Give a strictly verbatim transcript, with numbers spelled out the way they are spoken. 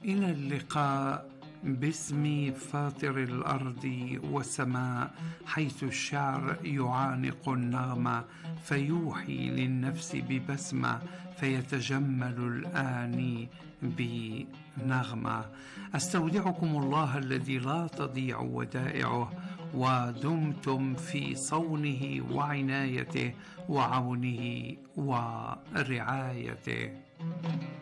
إلى اللقاء باسم فاطر الأرض والسماء، حيث الشعر يعانق النغمة فيوحي للنفس ببسمة، فيتجمل الآني بنغمة. أستودعكم الله الذي لا تضيع ودائعه، ودمتم في صونه وعنايته وعونه ورعايته.